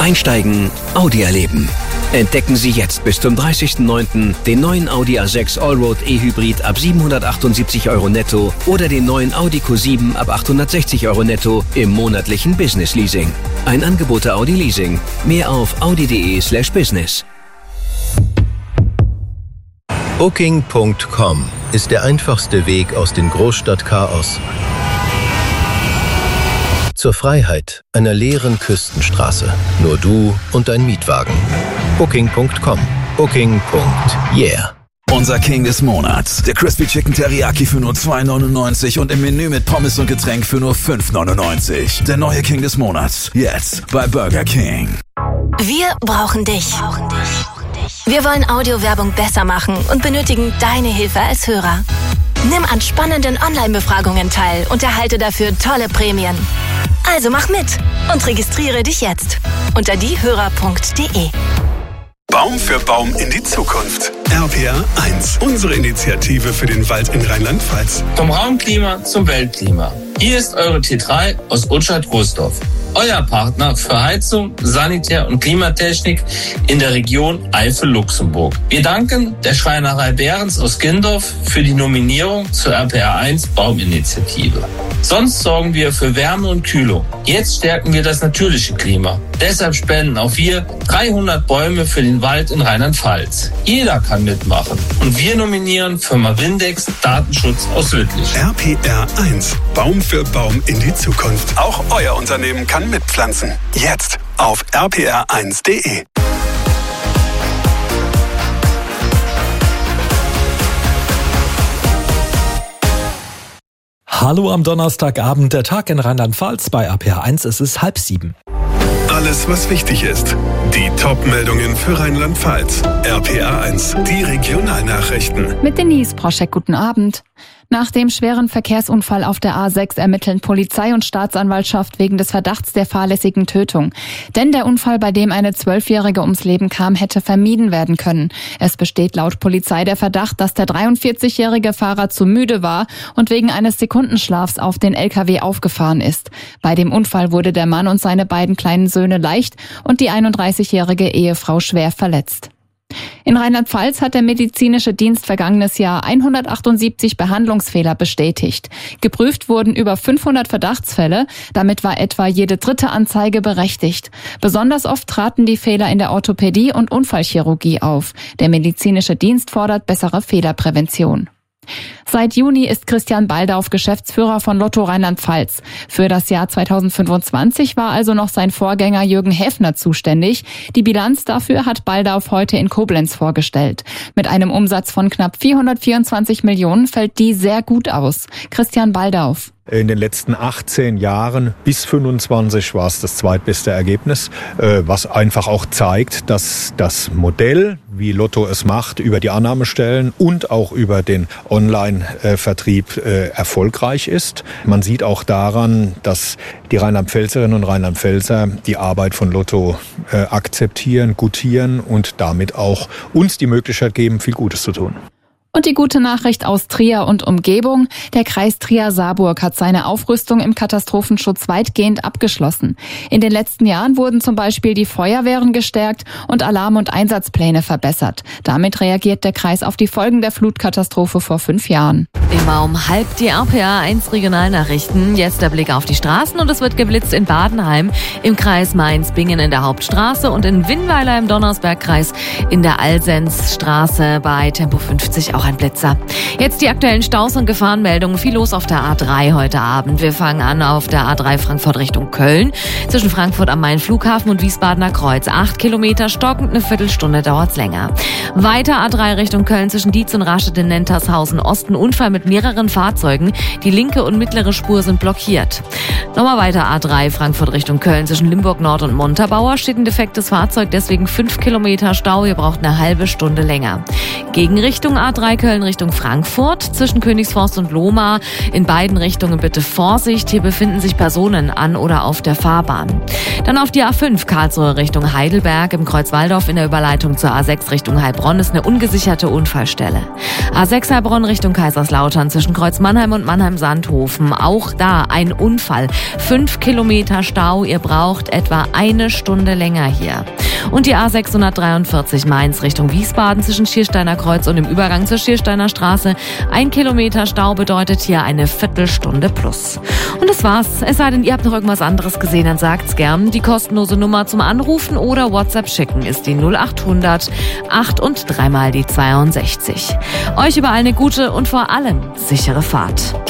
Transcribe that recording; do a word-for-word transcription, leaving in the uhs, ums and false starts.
Einsteigen, Audi erleben. Entdecken Sie jetzt bis zum dreißigsten neunten den neuen Audi A sechs Allroad E-Hybrid ab siebenhundertachtundsiebzig Euro netto oder den neuen Audi Q sieben ab achthundertsechzig Euro netto im monatlichen Business Leasing. Ein Angebot der Audi Leasing. Mehr auf audi.de slash business. Booking Punkt com ist der einfachste Weg aus dem Großstadtchaos zur Freiheit einer leeren Küstenstraße. Nur du und dein Mietwagen. Booking Punkt com. Booking. Yeah. Unser King des Monats. Der Crispy Chicken Teriyaki für nur zwei neunundneunzig und im Menü mit Pommes und Getränk für nur fünf neunundneunzig. Der neue King des Monats. Jetzt bei Burger King. Wir brauchen dich. Wir wollen Audiowerbung besser machen und benötigen deine Hilfe als Hörer. Nimm an spannenden Online-Befragungen teil und erhalte dafür tolle Prämien. Also mach mit und registriere dich jetzt unter diehörer punkt de. Baum für Baum in die Zukunft. R P R eins, unsere Initiative für den Wald in Rheinland-Pfalz. Vom Raumklima zum Weltklima. Hier ist eure T drei aus Utschat-Großdorf. Euer Partner für Heizung, Sanitär- und Klimatechnik in der Region Eifel-Luxemburg. Wir danken der Schreinerei Behrens aus Gindorf für die Nominierung zur R P R eins Bauminitiative. Sonst sorgen wir für Wärme und Kühlung. Jetzt stärken wir das natürliche Klima. Deshalb spenden auch wir dreihundert Bäume für den Wald in Rheinland-Pfalz. Jeder kann mitmachen. Und wir nominieren Firma Windex Datenschutz aus Lüttich. R P R eins, Baum für Baum in die Zukunft. Auch euer Unternehmen kann mitpflanzen. Jetzt auf r p r eins punkt de. Hallo am Donnerstagabend, der Tag in Rheinland-Pfalz bei R P R eins. Es ist halb sieben. Alles, was wichtig ist. Die Top-Meldungen für Rheinland-Pfalz. R P R eins, die Regionalnachrichten. Mit Denise Proschek, guten Abend. Nach dem schweren Verkehrsunfall auf der A sechs ermitteln Polizei und Staatsanwaltschaft wegen des Verdachts der fahrlässigen Tötung. Denn der Unfall, bei dem eine Zwölfjährige ums Leben kam, hätte vermieden werden können. Es besteht laut Polizei der Verdacht, dass der dreiundvierzigjährige Fahrer zu müde war und wegen eines Sekundenschlafs auf den L K W aufgefahren ist. Bei dem Unfall wurde der Mann und seine beiden kleinen Söhne leicht und die einunddreißigjährige Ehefrau schwer verletzt. In Rheinland-Pfalz hat der medizinische Dienst vergangenes Jahr hundertachtundsiebzig Behandlungsfehler bestätigt. Geprüft wurden über fünfhundert Verdachtsfälle, damit war etwa jede dritte Anzeige berechtigt. Besonders oft traten die Fehler in der Orthopädie und Unfallchirurgie auf. Der medizinische Dienst fordert bessere Fehlerprävention. Seit Juni ist Christian Baldauf Geschäftsführer von Lotto Rheinland-Pfalz. Für das Jahr zweitausendfünfundzwanzig war also noch sein Vorgänger Jürgen Häfner zuständig. Die Bilanz dafür hat Baldauf heute in Koblenz vorgestellt. Mit einem Umsatz von knapp vierhundertvierundzwanzig Millionen fällt die sehr gut aus. Christian Baldauf. In den letzten achtzehn Jahren bis fünfundzwanzig war es das zweitbeste Ergebnis, was einfach auch zeigt, dass das Modell, wie Lotto es macht, über die Annahmestellen und auch über den Online-Vertrieb erfolgreich ist. Man sieht auch daran, dass die Rheinland-Pfälzerinnen und Rheinland-Pfälzer die Arbeit von Lotto akzeptieren, gutieren und damit auch uns die Möglichkeit geben, viel Gutes zu tun. Und die gute Nachricht aus Trier und Umgebung. Der Kreis Trier-Saarburg hat seine Aufrüstung im Katastrophenschutz weitgehend abgeschlossen. In den letzten Jahren wurden zum Beispiel die Feuerwehren gestärkt und Alarm- und Einsatzpläne verbessert. Damit reagiert der Kreis auf die Folgen der Flutkatastrophe vor fünf Jahren. Immer um halb die R P R eins Regionalnachrichten. Jetzt der Blick auf die Straßen und es wird geblitzt in Badenheim, im Kreis Mainz-Bingen in der Hauptstraße und in Winnweiler im Donnersbergkreis in der Alsensstraße bei Tempo fünfzig auch ein Blitzer. Jetzt die aktuellen Staus und Gefahrenmeldungen. Viel los auf der A drei heute Abend. Wir fangen an auf der A drei Frankfurt Richtung Köln. Zwischen Frankfurt am Main Flughafen und Wiesbadener Kreuz. Acht Kilometer stockend, eine Viertelstunde dauert's länger. Weiter A drei Richtung Köln zwischen Dietz und Raschede in Nentershausen Osten. Unfall mit mehreren Fahrzeugen. Die linke und mittlere Spur sind blockiert. Nochmal weiter A drei Frankfurt Richtung Köln zwischen Limburg Nord und Montabaur. Steht ein defektes Fahrzeug, deswegen fünf Kilometer Stau. Ihr braucht eine halbe Stunde länger. Gegenrichtung A drei Neukölln Richtung Frankfurt zwischen Königsforst und Lohmar. In beiden Richtungen bitte Vorsicht. Hier befinden sich Personen an oder auf der Fahrbahn. Dann auf die A fünf Karlsruhe Richtung Heidelberg. Im Kreuz Walldorf in der Überleitung zur A sechs Richtung Heilbronn ist eine ungesicherte Unfallstelle. A sechs Heilbronn Richtung Kaiserslautern zwischen Kreuz Mannheim und Mannheim-Sandhofen. Auch da ein Unfall. Fünf Kilometer Stau. Ihr braucht etwa eine Stunde länger hier. Und die A sechshundertdreiundvierzig Mainz Richtung Wiesbaden zwischen Schiersteiner Kreuz und im Übergang zur Schiersteiner Straße. Ein Kilometer Stau bedeutet hier eine Viertelstunde plus. Und das war's. Es sei denn, ihr habt noch irgendwas anderes gesehen, dann sagt's gern. Die kostenlose Nummer zum Anrufen oder WhatsApp schicken ist die null achthundert acht und dreimal die zweiundsechzig. Euch überall eine gute und vor allem sichere Fahrt.